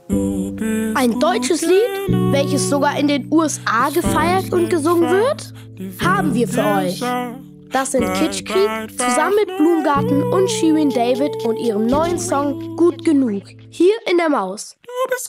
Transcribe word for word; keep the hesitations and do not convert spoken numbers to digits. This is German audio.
Ein deutsches Lied, welches sogar in den U S A gefeiert und gesungen wird, haben wir für euch. Das sind Kitschkrieg zusammen mit Blumengarten und Shirin David und ihrem neuen Song Gut genug, hier in der Maus. Du bist